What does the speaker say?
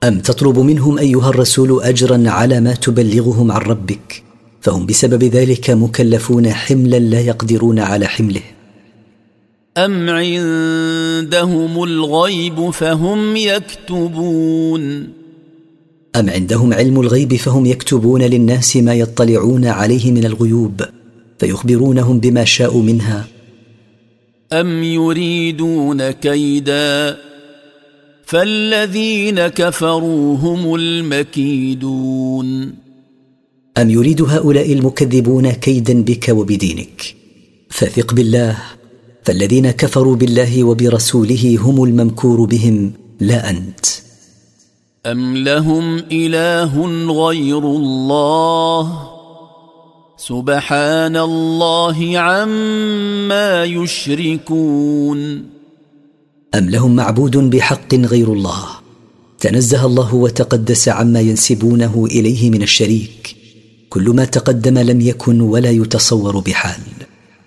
أم تطلب منهم أيها الرسول أجرا على ما تبلغهم عن ربك، فهم بسبب ذلك مكلفون حملا لا يقدرون على حمله. أم عندهم الغيب فهم يكتبون أم عندهم علم الغيب فهم يكتبون للناس ما يطلعون عليه من الغيوب فيخبرونهم بما شاءوا منها. أم يريدون كيدا فالذين كفروا هم المكيدون أم يريد هؤلاء المكذبون كيدا بك وبدينك، فثق بالله، فالذين كفروا بالله وبرسوله هم الممكور بهم لا أنت. أم لهم إله غير الله سبحان الله عما يشركون أم لهم معبود بحق غير الله، تنزه الله وتقدس عما ينسبونه إليه من الشريك، كل ما تقدم لم يكن ولا يتصور بحال.